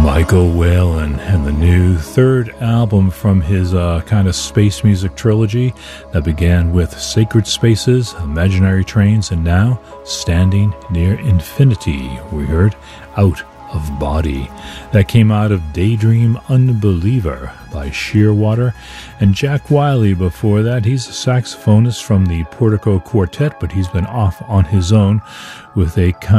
Michael Whalen and the new third album from his kind of space music trilogy that began with Sacred Spaces, Imaginary Trains, and now Standing Near Infinity. We heard Out of Body. That came out of Daydream Unbeliever by Shearwater. And Jack Wiley before that. He's a saxophonist from the Portico Quartet, but he's been off on his own with a